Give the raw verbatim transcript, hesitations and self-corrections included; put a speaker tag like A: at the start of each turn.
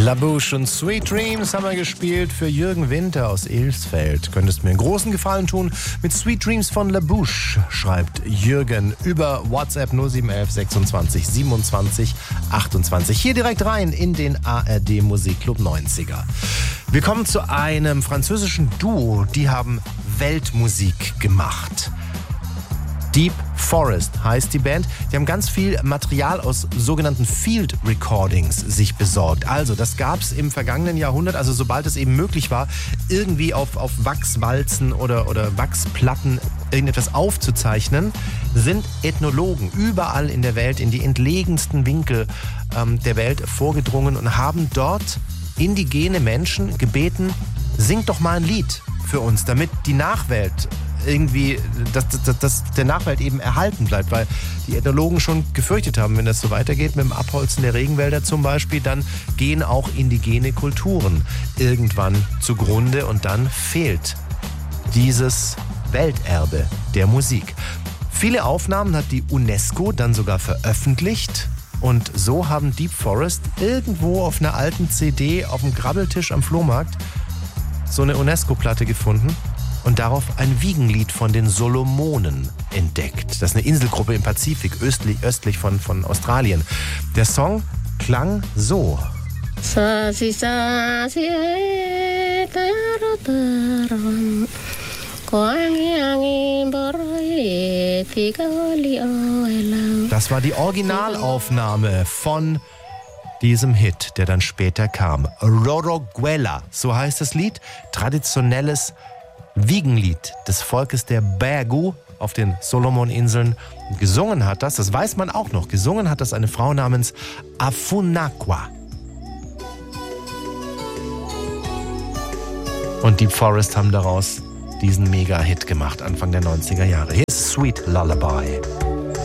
A: Labouche und Sweet Dreams haben wir gespielt für Jürgen Winter aus Ilsfeld. Könntest mir einen großen Gefallen tun mit Sweet Dreams von Labouche, schreibt Jürgen über WhatsApp null sieben eins eins sechsundzwanzig siebenundzwanzig achtundzwanzig. Hier direkt rein in den A R D Musikclub neunziger. Wir kommen zu einem französischen Duo, die haben Weltmusik gemacht. Deep Forest heißt die Band. Die haben ganz viel Material aus sogenannten Field Recordings sich besorgt. Also das gab es im vergangenen Jahrhundert, also sobald es eben möglich war, irgendwie auf, auf Wachswalzen oder, oder Wachsplatten irgendetwas aufzuzeichnen, sind Ethnologen überall in der Welt, in die entlegensten Winkel ähm, der Welt vorgedrungen und haben dort indigene Menschen gebeten, singt doch mal ein Lied für uns, damit die Nachwelt irgendwie, dass, dass, dass der Nachwelt eben erhalten bleibt, weil die Ethnologen schon gefürchtet haben, wenn das so weitergeht mit dem Abholzen der Regenwälder zum Beispiel, dann gehen auch indigene Kulturen irgendwann zugrunde und dann fehlt dieses Welterbe der Musik. Viele Aufnahmen hat die UNESCO dann sogar veröffentlicht und so haben Deep Forest irgendwo auf einer alten C D auf dem Grabbeltisch am Flohmarkt so eine UNESCO-Platte gefunden und darauf ein Wiegenlied von den Solomonen entdeckt. Das ist eine Inselgruppe im Pazifik, östlich, östlich von, von Australien. Der Song klang so. Das war die Originalaufnahme von diesem Hit, der dann später kam. Roroguela, so heißt das Lied, traditionelles Wiegenlied des Volkes der Bagu auf den Solomoninseln. Gesungen hat das, das weiß man auch noch, gesungen hat das eine Frau namens Afunakwa. Und Deep Forest haben daraus diesen Mega-Hit gemacht, Anfang der neunziger Jahre. Hier ist Sweet Lullaby.